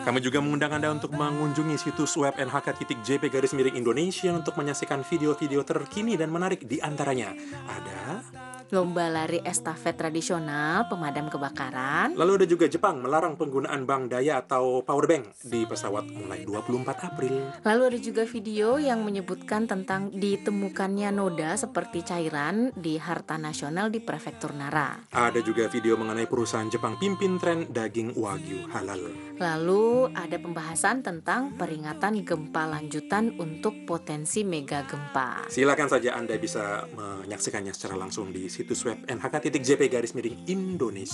Kami juga mengundang Anda untuk mengunjungi situs web nhk.jp_Indonesia untuk menyaksikan video-video terkini dan menarik. Di antaranya ada lomba lari estafet tradisional pemadam kebakaran, lalu ada juga Jepang melarang penggunaan bank daya atau powerbank di pesawat mulai 24 April. lalu ada juga video yang menyebutkan tentang ditemukannya noda seperti cairan di Harta Nasional di Prefektur Nara. Ada juga video mengenai perusahaan Jepang pimpin tren daging wagyu halal. Lalu ada pembahasan tentang peringatan gempa lanjutan untuk potensi mega gempa. Silakan saja Anda bisa menyaksikannya secara langsung di situs web nhk.jp_Indonesia.